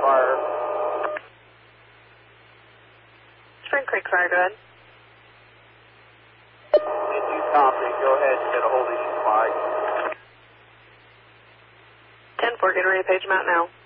fire. Spring Creek Fire, go ahead. Did you copy? Go ahead and get a hold of each flight. 10-4, getting ready to page them out now.